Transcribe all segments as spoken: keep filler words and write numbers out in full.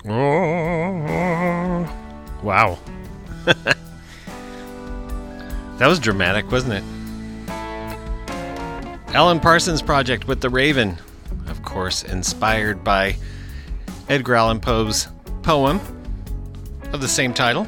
Oh, wow. That was dramatic, wasn't it? Alan Parsons Project with The Raven, of course, inspired by Edgar Allan Poe's poem of the same title.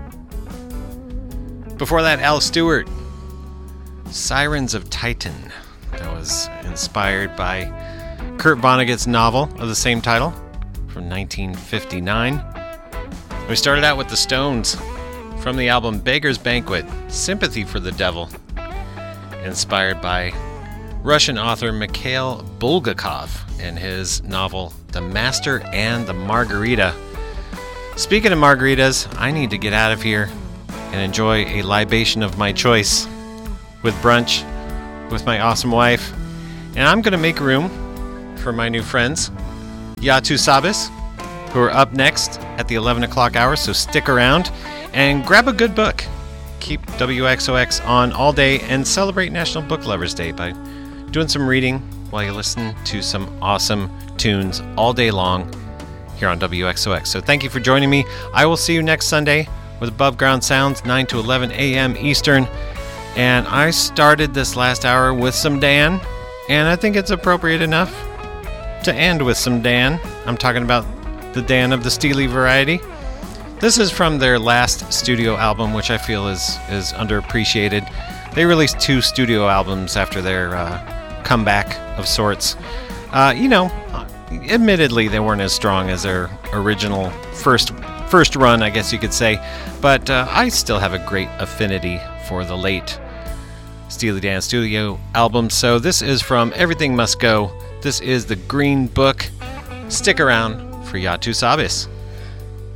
Before that, Al Stewart, Sirens of Titan. That was inspired by Kurt Vonnegut's novel of the same title from nineteen fifty-nine. We started out with the Stones from the album Beggar's Banquet, Sympathy for the Devil, inspired by Russian author Mikhail Bulgakov and his novel The Master and the Margarita. Speaking of margaritas, I need to get out of here and enjoy a libation of my choice with brunch with my awesome wife. And I'm going to make room for my new friends, Yatu Sabis, who are up next at the eleven o'clock hour, so stick around and grab a good book. Keep W X O X on all day and celebrate National Book Lovers Day by doing some reading while you listen to some awesome tunes all day long here on W X O X. So thank you for joining me. I will see you next Sunday with Above Ground Sounds, nine to eleven a.m. Eastern. And I started this last hour with some Dan, and I think it's appropriate enough to end with some Dan. I'm talking about the Dan of the Steely variety. This is from their last studio album, which I feel is, is underappreciated. They released two studio albums after their uh, comeback of sorts. Uh, you know, admittedly, they weren't as strong as their original first first run, I guess you could say. But uh, I still have a great affinity for the late Steely Dan studio album. So this is from Everything Must Go. This is the Green Book. Stick around for Yatu Sabis.